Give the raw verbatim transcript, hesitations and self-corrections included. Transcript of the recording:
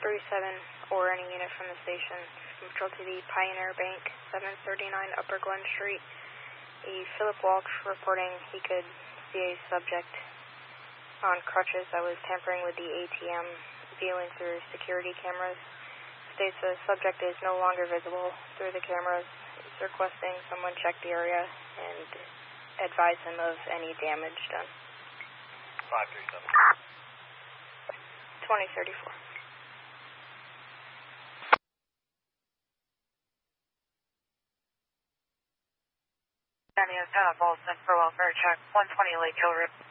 three seven or any unit from the station. Patrol to the Pioneer Bank, seven thirty-nine Upper Glen Street. A Philip Walsh reporting he could see a subject on crutches that was tampering with the A T M, viewing through security cameras. States the subject is no longer visible through the cameras. He's requesting someone check the area and advise him of any damage done. five three seven. twenty thirty-four. Danny Antenna, Boston for welfare check, one twenty Lake Hill Rip.